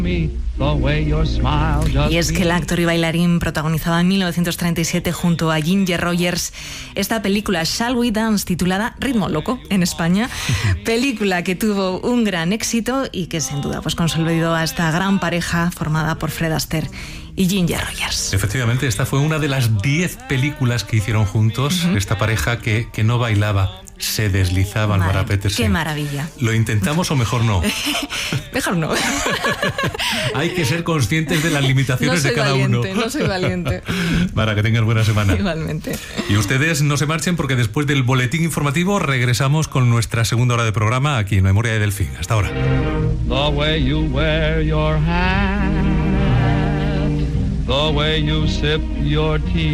Y es que el actor y bailarín protagonizaba en 1937 junto a Ginger Rogers esta película Shall We Dance, titulada Ritmo Loco en España, película que tuvo un gran éxito y que sin duda pues consolidó a esta gran pareja formada por Fred Astaire y Ginger Rogers. Efectivamente, esta fue una de las 10 películas que hicieron juntos, esta pareja que no bailaba, se deslizaba Mara Petersen. ¡Qué maravilla! ¿Lo intentamos o mejor no? Mejor no. Hay que ser conscientes de las limitaciones de cada uno. No soy valiente. Para que tengas buena semana. Igualmente. Y ustedes no se marchen porque después del boletín informativo regresamos con nuestra segunda hora de programa aquí en Memoria de Delfín. Hasta ahora. The way you wear your hat, the way you sip your tea.